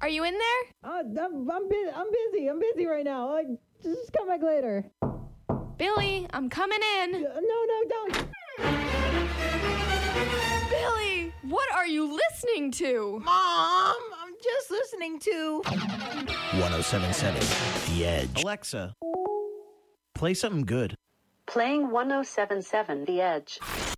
Are you in there? I'm busy. I'm busy right now. Just come back later. Billy, I'm coming in. No, don't. Billy, what are you listening to? Mom, I'm just listening to 107.7 The Edge. Alexa, play something good. Playing 107.7 The Edge.